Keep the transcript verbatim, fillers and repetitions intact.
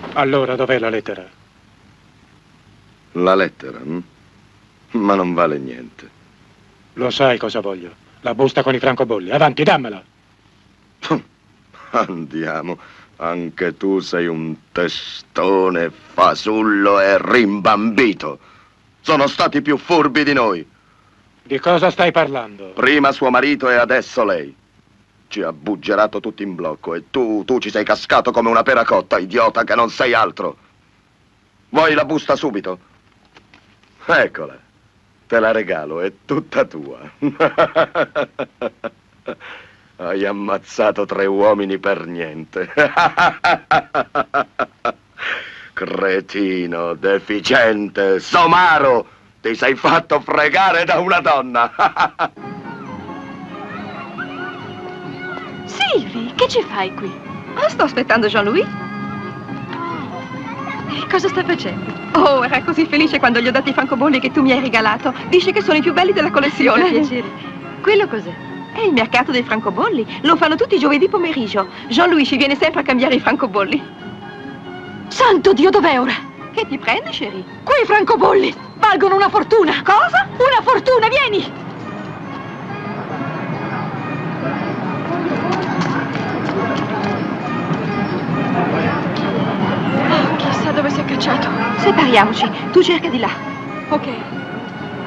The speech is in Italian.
Allora, dov'è la lettera? La lettera? Hm? Ma non vale niente. Lo sai cosa voglio? La busta con i francobolli. Avanti, dammela! Andiamo. Anche tu sei un testone, fasullo e rimbambito. Sono stati più furbi di noi. Di cosa stai parlando? Prima suo marito e adesso lei. Ci ha buggerato tutti in blocco e tu, tu ci sei cascato come una pera cotta, idiota che non sei altro. Vuoi la busta subito? Eccola. Te la regalo, è tutta tua. Hai ammazzato tre uomini per niente. Cretino, deficiente, somaro! Ti sei fatto fregare da una donna! Sylvie, che ci fai qui? Ah, sto aspettando Jean-Louis. E cosa sta facendo? Oh, era così felice quando gli ho dato i francobolli che tu mi hai regalato. Dice che sono i più belli della collezione. Mi fa piacere. Quello cos'è? È il mercato dei francobolli. Lo fanno tutti i giovedì pomeriggio. Jean-Louis ci viene sempre a cambiare i francobolli. Santo Dio, dov'è ora? Che ti prende, chérie? Quei francobolli valgono una fortuna! Cosa? Una fortuna, vieni! Oh, chissà dove si è cacciato. Separiamoci. Tu cerca di là. Ok.